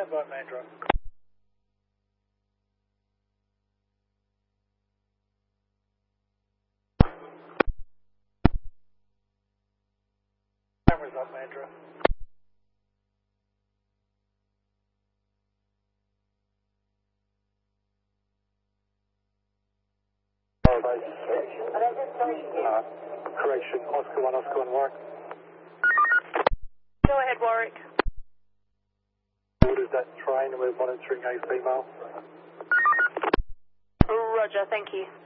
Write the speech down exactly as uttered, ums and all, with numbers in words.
stand by, Mandra. Cameras up, Mandra. Oh, base. Uh, correction, Oscar one, Oscar one, Warwick. Go ahead, Warwick. What is that train? We're monitoring a female. Roger, thank you.